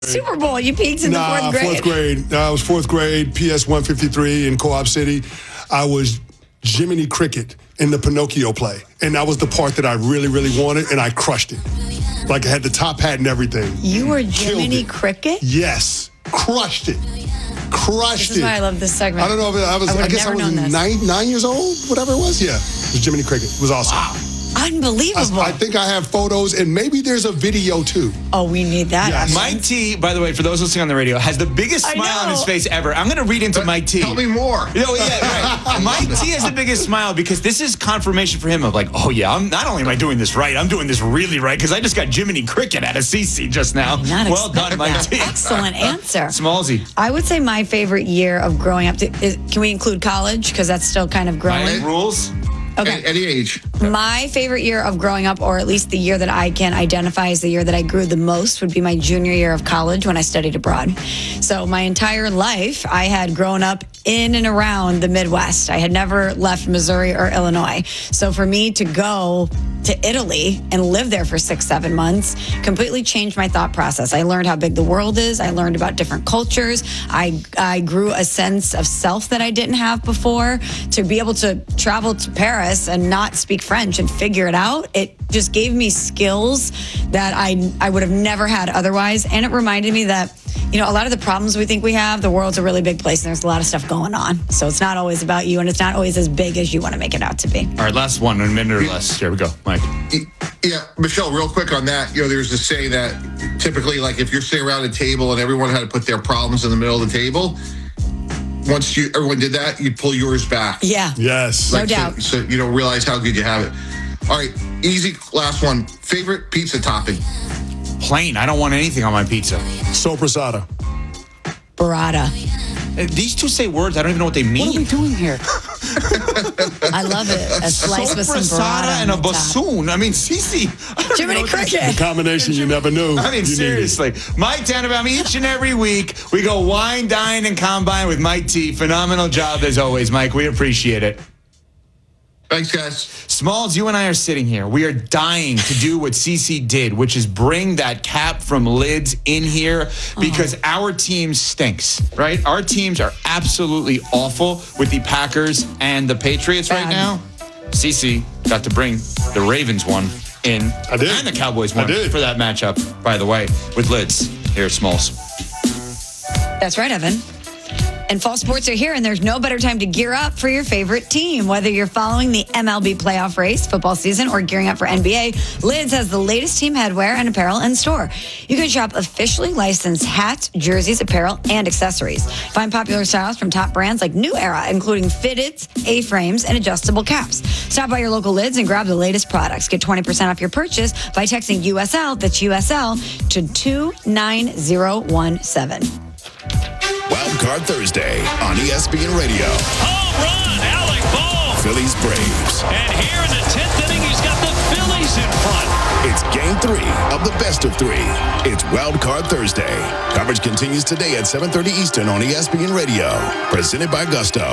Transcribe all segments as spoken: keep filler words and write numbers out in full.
Super Bowl. You peaked in nah, the fourth grade. fourth grade. I was fourth grade, P S one fifty-three in Co-op City. I was Jiminy Cricket in the Pinocchio play. And that was the part that I really, really wanted, and I crushed it. Like I had the top hat and everything. You were Jiminy Cricket? Yes. Crushed it. Crushed This is it. why I love this segment. I don't know if it, I was, I, I guess I was nine, nine years old, whatever it was. Yeah. It was Jiminy Cricket. It was awesome. Wow. Unbelievable. I, I think I have photos, and maybe there's a video too. Oh, we need that. Yes. Mike T, by the way, for those listening on the radio, has the biggest smile on his face ever. I'm going to read into but Mike T. Tell me more. No, yeah, right. Mike T has the biggest smile because this is confirmation for him of like, oh yeah, I'm not only am I doing this right, I'm doing this really right because I just got Jiminy Cricket out of C C just now. Well done, Mike that. T. Excellent answer. Smallsy. I would say my favorite year of growing up, to, is, can we include college? Because that's still kind of growing. Right. Rules? Okay. Any, any age. My favorite year of growing up, or at least the year that I can identify as the year that I grew the most, would be my junior year of college when I studied abroad. So my entire life, I had grown up in and around the Midwest. I had never left Missouri or Illinois. So for me to go to Italy and live there for six, seven months completely changed my thought process. I learned how big the world is. I learned about different cultures. I, I grew a sense of self that I didn't have before. To be able to travel to Paris and not speak French and figure it out, it just gave me skills that I, I would have never had otherwise. And it reminded me that, you know, a lot of the problems we think we have, the world's a really big place and there's a lot of stuff going on. So it's not always about you and it's not always as big as you want to make it out to be. All right, last one, a minute or less. Here we go, Mike. Yeah, Michelle, real quick on that. You know, there's a saying that typically, like, if you're sitting around a table and everyone had to put their problems in the middle of the table, once you everyone did that, you'd pull yours back. Yeah. Yes. Like, no doubt. So, so you don't realize how good you have it. All right, easy, last one. Favorite pizza topping? Plain. I don't want anything on my pizza. Sopressata. Burrata. Uh, These two say words. I don't even know what they mean. What are we doing here? I love it. A slice with some burrata Sopressata and a on the top. bassoon. I mean, Cece. Jiminy Cricket. A combination you never knew. I mean, you seriously. Mike Tannenbaum, each and every week, we go wine, dine, and combine with Mike T. Phenomenal job as always, Mike. We appreciate it. Thanks, guys. Smalls, you and I are sitting here. We are dying to do what Cece did, which is bring that cap from Lids in here because oh. our team stinks, right? Our teams are absolutely awful with the Packers and the Patriots Bad. right now. Cece got to bring the Ravens one in. I did. And the Cowboys one I did. for that matchup, by the way, with Lids here at Smalls. That's right, Evan. And fall sports are here, and there's no better time to gear up for your favorite team. Whether you're following the M L B playoff race, football season, or gearing up for N B A, Lids has the latest team headwear and apparel in store. You can shop officially licensed hats, jerseys, apparel, and accessories. Find popular styles from top brands like New Era, including fitteds, A-frames, and adjustable caps. Stop by your local Lids and grab the latest products. Get twenty percent off your purchase by texting U S L, that's U S L, to two nine zero one seven. Wild Card Thursday on E S P N Radio. Home run, Alec Bohm. Phillies Braves. And here in the tenth inning, he's got the Phillies in front. It's game three of the best of three. It's Wild Card Thursday. Coverage continues today at seven thirty Eastern on E S P N Radio. Presented by Gusto.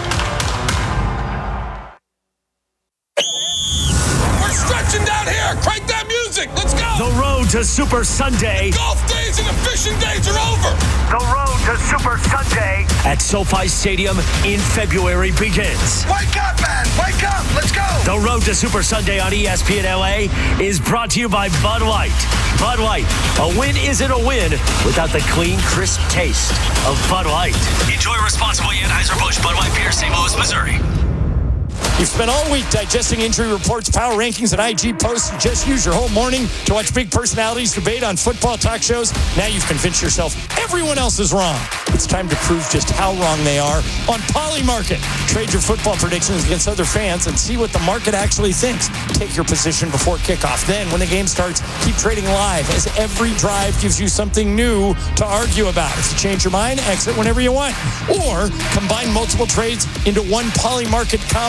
We're stretching down here. Crank that music. Let's go. The road to Super Sunday. The golf days and the fishing days are over. The road to Super Sunday at SoFi Stadium in February begins. Wake up, man. Wake up. Let's go. The road to Super Sunday on E S P N L A is brought to you by Bud Light. Bud Light, a win isn't a win without the clean, crisp taste of Bud Light. Enjoy responsibly, Anheuser-Busch, Bud Light Beer, Saint Louis, Missouri. You've spent all week digesting injury reports, power rankings, and I G posts. You just use your whole morning to watch big personalities debate on football talk shows. Now you've convinced yourself everyone else is wrong. It's time to prove just how wrong they are on Polymarket. Trade your football predictions against other fans and see what the market actually thinks. Take your position before kickoff. Then, when the game starts, keep trading live as every drive gives you something new to argue about. If you change your mind, exit whenever you want. Or combine multiple trades into one Polymarket combo. Now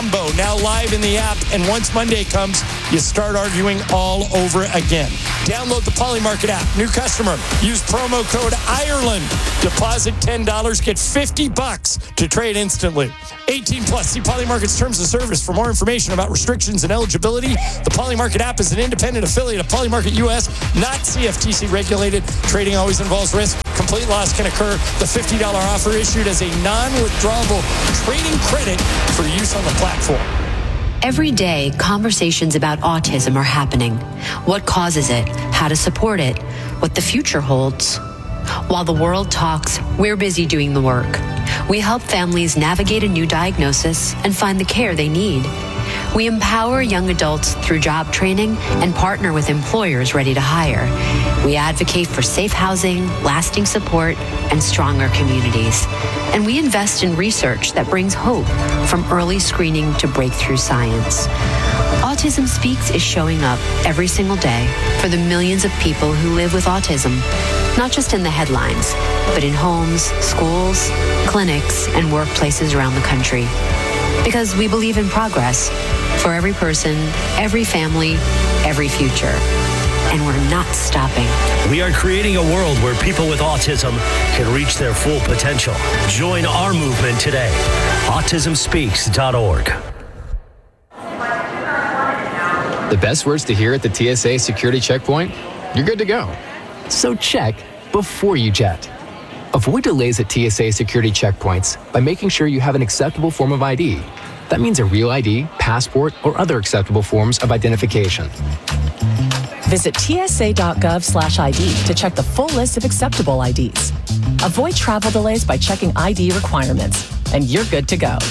now live in the app. And once Monday comes, you start arguing all over again. Download the Polymarket app. New customer. Use promo code Ireland. Deposit ten dollars. Get fifty bucks to trade instantly. eighteen plus. See Polymarket's terms of service for more information about restrictions and eligibility. The Polymarket app is an independent affiliate of Polymarket U S, not C F T C regulated. Trading always involves risk. Complete loss can occur. The fifty dollars offer issued as a non-withdrawable trading credit for use on the platform. Every day, conversations about autism are happening. What causes it, how to support it, what the future holds. While the world talks, we're busy doing the work. We help families navigate a new diagnosis and find the care they need. We empower young adults through job training and partner with employers ready to hire. We advocate for safe housing, lasting support, and stronger communities. And we invest in research that brings hope from early screening to breakthrough science. Autism Speaks is showing up every single day for the millions of people who live with autism, not just in the headlines, but in homes, schools, clinics, and workplaces around the country. Because we believe in progress for every person, every family, every future. And we're not stopping. We are creating a world where people with autism can reach their full potential. Join our movement today. autism speaks dot org. The best words to hear at the T S A security checkpoint? You're good to go. So check before you jet. Avoid delays at T S A security checkpoints by making sure you have an acceptable form of I D. That means a real I D, passport, or other acceptable forms of identification. Visit T S A dot gov slash I D to check the full list of acceptable I Ds. Avoid travel delays by checking I D requirements, and you're good to go.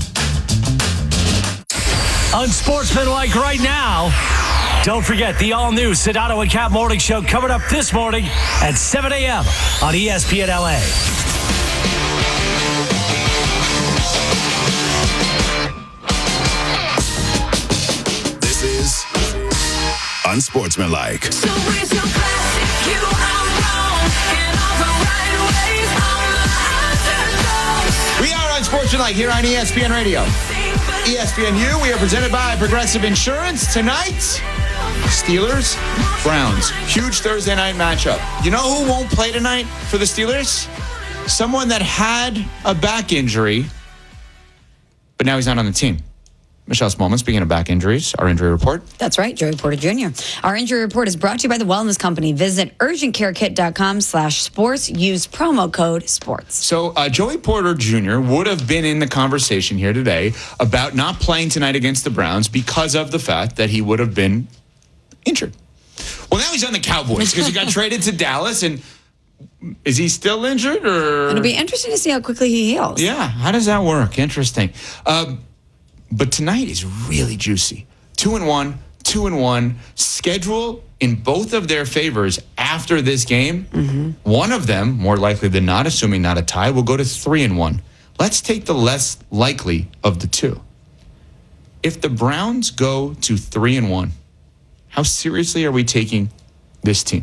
Unsportsmanlike right now. Don't forget the all-new Sedano and Cap Morning Show coming up this morning at seven a.m. on E S P N L A. This is Unsportsmanlike. So raise your glass if you are wrong in all the right ways. I'm the underdog. We are Unsportsmanlike here on E S P N Radio. E S P N U, we are presented by Progressive Insurance. Tonight, Steelers, Browns. Huge Thursday night matchup. You know who won't play tonight for the Steelers? Someone that had a back injury, but now he's not on the team. Michelle Smallman, speaking of back injuries, our injury report. That's right, Joey Porter Junior Our injury report is brought to you by the Wellness Company. Visit urgent care kit dot com slash sports. Use promo code sports. So uh, Joey Porter Junior would have been in the conversation here today about not playing tonight against the Browns because of the fact that he would have been injured. Well, now he's on the Cowboys because he got traded to Dallas. And is he still injured? Or It'll be interesting to see how quickly he heals. Yeah, how does that work? Interesting. Um, But tonight is really juicy. Two and one, two and one. Schedule in both of their favors after this game. Mm-hmm. One of them, more likely than not, assuming not a tie, will go to three and one. Let's take the less likely of the two. If the Browns go to three and one, how seriously are we taking this team?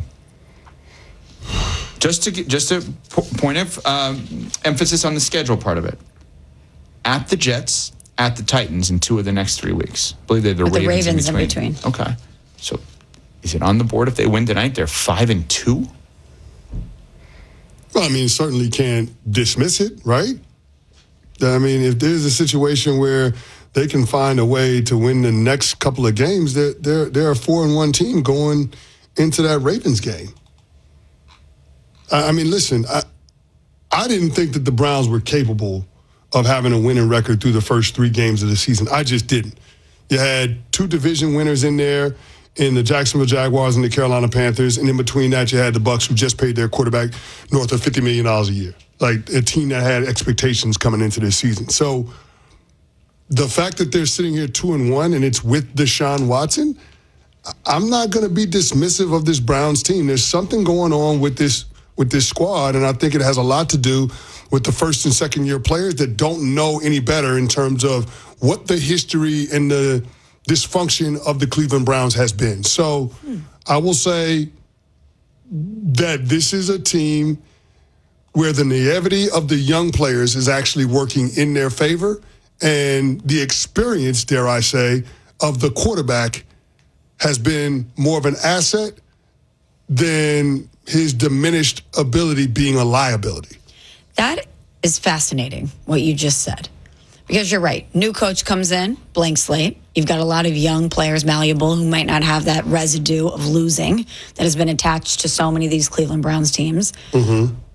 Just to get, just a point of um, emphasis on the schedule part of it. At the Jets, at the Titans in two of the next three weeks. I believe they're the, With Ravens, the Ravens in, between. in between. Okay. So is it on the board if they win tonight? They're five and two? Well, I mean, certainly can't dismiss it, right? I mean, if there's a situation where they can find a way to win the next couple of games, they're, they're, they're a four and one team going into that Ravens game. I, I mean, listen, I, I didn't think that the Browns were capable of having a winning record through the first three games of the season. I just didn't. You had two division winners in there in the Jacksonville Jaguars and the Carolina Panthers, and in between that you had the Bucs, who just paid their quarterback north of fifty million dollars a year. Like a team that had expectations coming into this season. So the fact that they're sitting here two and one and it's with Deshaun Watson, I'm not going to be dismissive of this Browns team. There's something going on with this with this squad, and I think it has a lot to do with the first and second year players that don't know any better in terms of what the history and the dysfunction of the Cleveland Browns has been. So hmm. I will say that this is a team where the naivety of the young players is actually working in their favor, And the experience, dare I say, of the quarterback has been more of an asset than his diminished ability being a liability. That is fascinating, what you just said. Because you're right. New coach comes in, blank slate. You've got a lot of young players, malleable, who might not have that residue of losing that has been attached to so many of these Cleveland Browns teams. Mm-hmm.